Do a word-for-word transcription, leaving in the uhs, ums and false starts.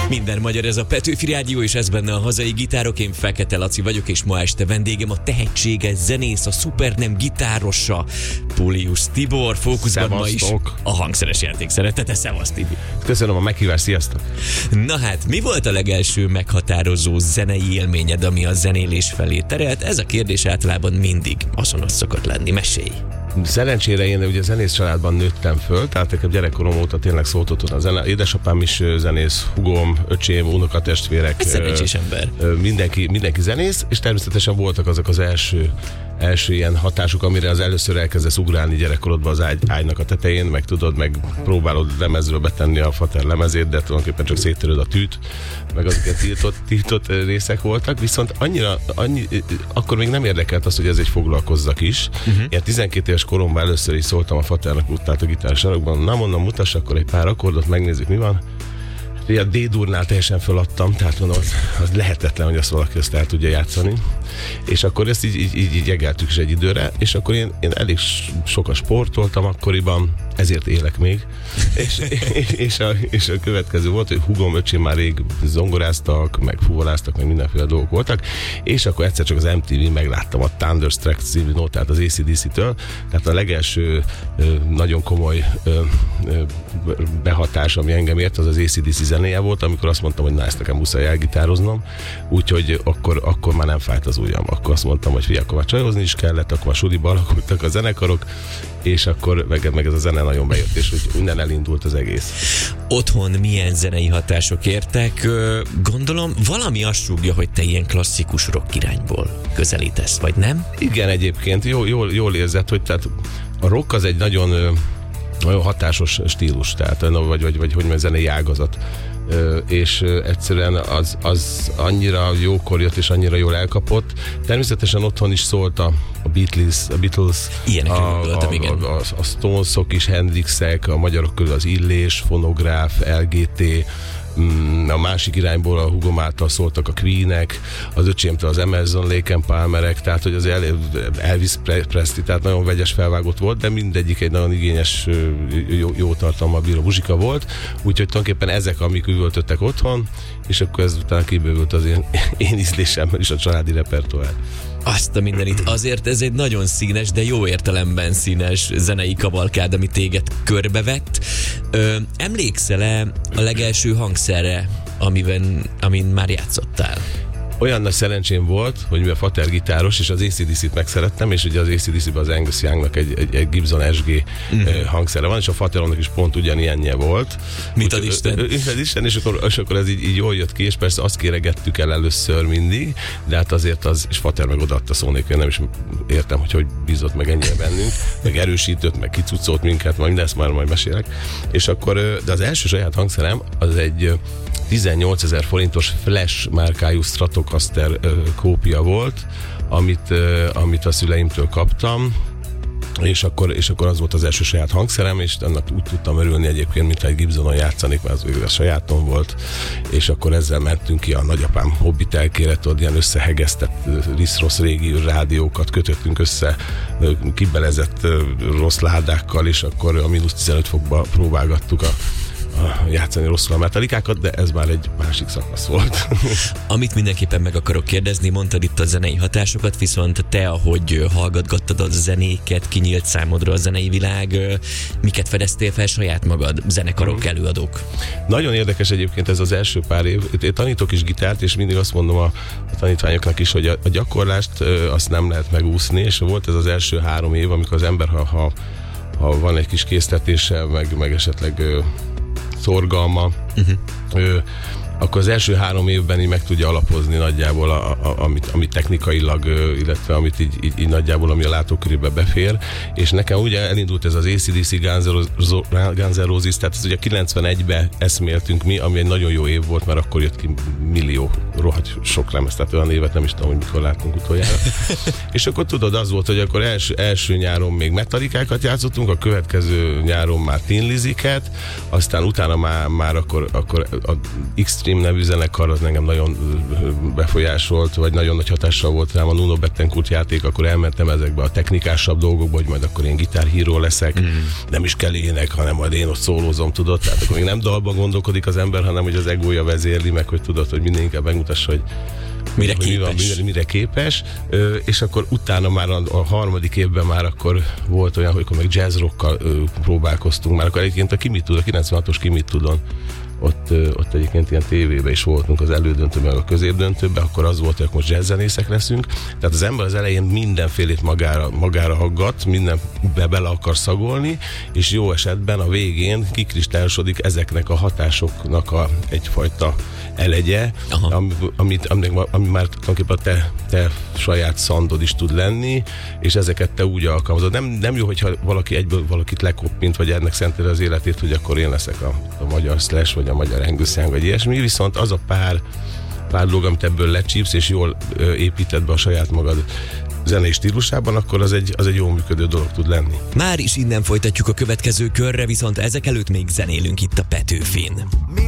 Minden magyar, ez a Petőfi Rádió, és ez benne a hazai gitárok. Én Fekete Laci vagyok, és ma este vendégem a tehetséges zenész, a szupernem gitárosa, Pulius Tibor. Fókuszban ma is a hangszeres játék szeretete. Szevasz, Tibi! Köszönöm a meghívást, sziasztok! Na hát, mi volt a legelső meghatározó zenei élményed, ami a zenélés felé terelt? Ez a kérdés általában mindig azonos szokott lenni. Mesélj! Szerencsére én ugye zenész családban nőttem föl, tehát nekem gyerekkorom óta tényleg szólt ott a zene. Édesapám is zenész, hugom, öcsém, unokatestvérek. Egy szerencsés ember. Mindenki, mindenki zenész, és természetesen voltak azok az első első ilyen hatásuk, amire az először elkezdesz ugrálni gyerekkorodban az ágy, ágynak a tetején, meg tudod, meg próbálod lemezről betenni a fater lemezét, de tulajdonképpen csak széttöröd a tűt, meg azokat tiltott, tiltott részek voltak, viszont annyira, annyi, akkor még nem érdekelt az, hogy ez egy foglalkozzak is. Uh-huh. Ilyen tizenkét éves koromban először is szóltam a faternak, utált a gitársarokban, na mondom, mutass akkor egy pár akkordot, megnézzük, mi van. A D-durnál teljesen föladtam, tehát mondom, az, az lehetetlen, hogy azt valaki azt el tudja játszani. És akkor ezt így, így, így, így egeltük is egy időre, és akkor én, én elég sokat sportoltam akkoriban, ezért élek még. és, és, és, a, és a következő volt, hogy hugom, öcsém már rég zongoráztak, meg fuvoláztak, meg mindenféle dolgok voltak, és akkor egyszer csak az em té vén megláttam a Thunderstruck című nótát az á cé dé cé-től, tehát a legelső nagyon komoly behatás, ami engem ért, az az á cé dé cé zenéje volt, amikor azt mondtam, hogy na, ezt nekem muszáj elgitároznom, úgyhogy akkor, akkor már nem fájt az ujjam. Akkor azt mondtam, hogy figyelj, akkor már csajozni is kellett, akkor már suliba alakultak a zenekarok, és akkor meg, meg ez a zene nagyon bejött, és úgy minden elindult az egész. Otthon milyen zenei hatások értek? Gondolom, valami azt súgja, hogy te ilyen klasszikus rock irányból közelítesz, vagy nem? Igen, egyébként jól, jól, jól érzed, hogy tehát a rock az egy nagyon, nagyon hatásos stílus, tehát, vagy, vagy, vagy, vagy hogy mondjam, zenei ágazat. És egyszerűen az, az annyira jókor jött, és annyira jól elkapott. Természetesen otthon is szólt a, a Beatles, a Beatles, ilyenekre a, gondoltam, a, igen. A, a, a Stonesok is, Hendrixek, a magyarok közül az Illés, Fonográf, el gé té, a másik irányból a hugom által szóltak a Queenek, az öcsémtől az Emerson, Lake and Palmerek, tehát hogy az Elvis Presley, tehát nagyon vegyes felvágott volt, de mindegyik egy nagyon igényes, jó, jó tartalommal bíró muzsika volt, úgyhogy tulajdonképpen ezek, amik üvöltöttek otthon, és akkor ez utána kibővült az én, én ízlésemmel is a családi repertoár. Azt a mindenit. Azért ez egy nagyon színes, de jó értelemben színes zenei kavalkád, ami téged körbevett. Ö, emlékszel-e a legelső hangszerre, amiben, amin már játszottál? Olyan nagy szerencsém volt, hogy mivel fater gitáros, és az á cé dé cét megszerettem, és ugye az á cé dé cében az Angus Youngnak egy, egy, egy Gibson es gé mm. hangszere van, és a fateronnak is pont ugyanilyenje volt. Mit ad Isten? Mit ad Isten, és akkor, és akkor ez így, így jól jött ki, és persze azt kéregettük el először mindig, de hát azért az, és fater meg odaadta szónék, én nem is értem, hogy hogy bízott meg ennyire bennünk, meg erősített, meg kicuccolt minket, majd mindezt már majd mesélek. És akkor, de az első saját hangszerem az egy tizennyolcezer forintos Flash márkájú Stratocaster ö, kópia volt, amit, ö, amit a szüleimtől kaptam, és akkor, és akkor az volt az első saját hangszerem, és annak úgy tudtam örülni egyébként, mintha egy Gibsonon játszanék, mert az a sajátom volt, és akkor ezzel mentünk ki a nagyapám hobbitelkére, tudod, ilyen összehegeztett risz-rossz régi rádiókat kötöttünk össze, kibelezett rossz ládákkal, és akkor a mínusz tizenöt fokba próbálgattuk a játszani rosszul a metalikákat, de ez már egy másik szakasz volt. Amit mindenképpen meg akarok kérdezni, mondtad itt a zenei hatásokat, viszont te, ahogy hallgatgattad a zenéket, kinyílt számodra a zenei világ, miket fedeztél fel saját magad, zenekarok, előadók? Nagyon érdekes egyébként ez az első pár év. Én tanítok is gitárt, és mindig azt mondom a, a tanítványoknak is, hogy a, a gyakorlást azt nem lehet megúszni, és volt ez az első három év, amikor az ember, ha, ha, ha van egy kis késztetése, meg, meg esetleg szorgalma, uh-huh. ö, akkor az első három évben így meg tudja alapozni nagyjából, a, a, amit, amit technikailag, ö, illetve amit így, így, így nagyjából, ami a látókörébe befér. És nekem ugye elindult ez az á cé dé cé, Guns N' Roses, tehát ez ugye kilencvenegyben eszméltünk mi, ami egy nagyon jó év volt, mert akkor jött ki millió, rohadt sok lemez, tehát olyan évet nem is tudom, hogy mikor láttunk utoljára. És akkor tudod, az volt, hogy akkor első, első nyáron még metalikákat játszottunk, a következő nyáron már Tin Liziket, aztán utána már, már akkor, akkor a Extreme Extreme nevű zenekar, az engem nagyon befolyásolt, vagy nagyon nagy hatással volt rám a Nuno Bettencourt játék, akkor elmentem ezekbe a technikásabb dolgokba, hogy majd akkor én gitárhíró leszek, mm. nem is kell ének, hanem majd én ott szólózom, tudod, tehát akkor még nem dalban gondolkodik az ember, hanem hogy az egója vezérli meg, hogy tudod, hogy minden inkább megmutassa, hogy mire képes. Mi van, mire, mire képes, ö, és akkor utána már a, a harmadik évben már akkor volt olyan, hogy akkor meg jazz rockkal ö, próbálkoztunk, már akkor egyébként a Ki mit tud, a kilencvenhatos Ki mit tudon, ott, ö, ott egyébként ilyen tévében is voltunk az elődöntőben, meg a középdöntőben, akkor az volt, hogy most jazzzenészek leszünk, tehát az ember az elején mindenfélét magára, magára haggat, mindenbe bele akar szagolni, és jó esetben a végén kikristályosodik ezeknek a hatásoknak a egyfajta elegye, ami, amit, ami, ami már tulajdonképpen te, te saját szandod is tud lenni, és ezeket te úgy alkalmazod. Nem, nem jó, hogyha valaki egyből valakit lekoppint, vagy ennek szenteli az életét, hogy akkor én leszek a, a magyar Slash, vagy a magyar Angus Young, vagy ilyesmi, viszont az a pár, pár dolog, amit ebből lecsípsz, és jól ö, építed be a saját magad zenei stílusában, akkor az egy, az egy jól működő dolog tud lenni. Már is innen folytatjuk a következő körre, viszont ezek előtt még zenélünk itt a Petőfin.